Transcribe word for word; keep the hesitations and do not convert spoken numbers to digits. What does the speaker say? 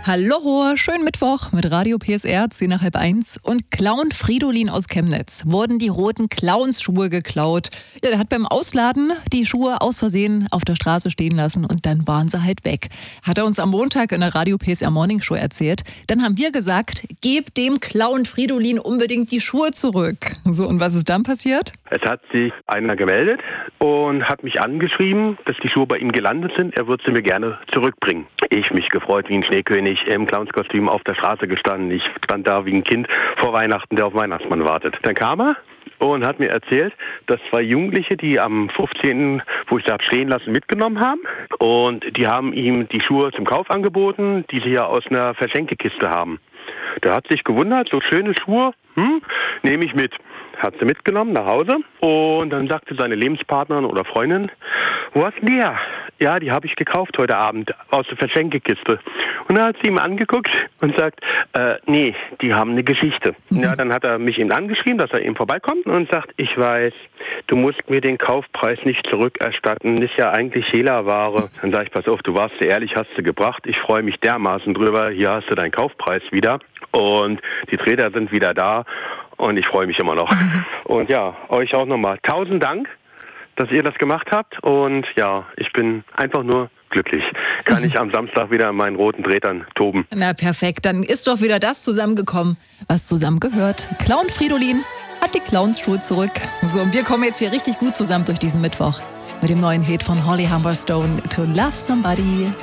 Hallo, schönen Mittwoch mit Radio P S R, zehn nach halb eins. Und Clown Fridolin aus Chemnitz wurden die roten Clownsschuhe geklaut. Ja, der hat beim Ausladen die Schuhe aus Versehen auf der Straße stehen lassen und dann waren sie halt weg. Hat er uns am Montag in der Radio P S R Morning Show erzählt. Dann haben wir gesagt, gebt dem Clown Fridolin unbedingt die Schuhe zurück. So, und was ist dann passiert? Es hat sich einer gemeldet und hat mich angeschrieben, dass die Schuhe bei ihm gelandet sind. Er würde sie mir gerne zurückbringen. Ich mich gefreut wie ein Schneekönig, im Clownskostüm auf der Straße gestanden. Ich stand da wie ein Kind vor Weihnachten, der auf Weihnachtsmann wartet. Dann kam er und hat mir erzählt, dass zwei Jugendliche, die am fünfzehnten, wo ich sie habe stehen lassen, mitgenommen haben. Und die haben ihm die Schuhe zum Kauf angeboten, die sie ja aus einer Verschenkekiste haben. Der hat sich gewundert, so schöne Schuhe, hm, nehme ich mit. Hat sie mitgenommen nach Hause und dann sagte seine Lebenspartnerin oder Freundin, wo hast du die her? Ja, die habe ich gekauft heute Abend aus der Verschenkekiste. Und dann hat sie ihm angeguckt und sagt, äh, nee, die haben eine Geschichte. Mhm. Ja, dann hat er mich eben angeschrieben, dass er eben vorbeikommt und sagt, ich weiß, du musst mir den Kaufpreis nicht zurückerstatten, ist ja eigentlich Hehlerware. Dann sage ich, pass auf, du warst sehr ehrlich, hast du gebracht, ich freue mich dermaßen drüber, hier hast du deinen Kaufpreis wieder und die Treter sind wieder da. Und ich freue mich immer noch. Und ja, euch auch nochmal tausend Dank, dass ihr das gemacht habt. Und ja, ich bin einfach nur glücklich. Kann ich am Samstag wieder in meinen roten Tretern toben. Na perfekt, dann ist doch wieder das zusammengekommen, was zusammengehört. Clown Fridolin hat die Clownsschuhe zurück. So, und wir kommen jetzt hier richtig gut zusammen durch diesen Mittwoch. Mit dem neuen Hit von Holly Humberstone, To Love Somebody.